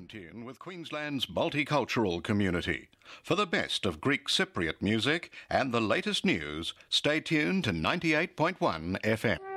tune with Queensland's multicultural community. For the best of Greek Cypriot music and the latest news, stay tuned to 98.1 FM.